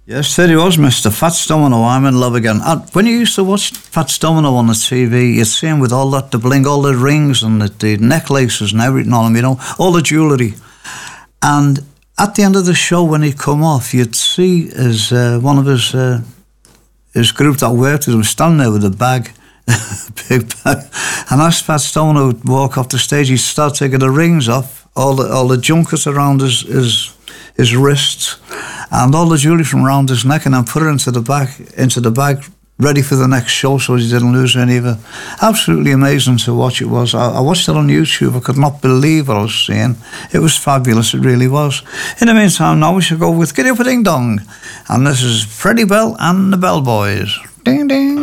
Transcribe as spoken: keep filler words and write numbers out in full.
Yes, there he was, Mister Fats Domino. I'm in love again. And when you used to watch Fats Domino on the T V, you'd see him with all that, the bling, all the rings and the, the necklaces and everything on him, you know, all the jewellery. And at the end of the show, when he'd come off, you'd see his, uh, one of his uh, his group that worked with him standing there with a bag, big bag. And as Fats Domino would walk off the stage, he'd start taking the rings off, all the all the junkets around his his, his wrists, and all the jewellery from around his neck, and then put it into the bag, into the bag, ready for the next show, so he didn't lose any of it. Absolutely amazing to watch it was. I, I watched it on YouTube. I could not believe what I was seeing. It was fabulous. It really was. In the meantime, now we should go with Giddy Up a Ding Dong, and this is Freddie Bell and the Bell Boys. Ding ding.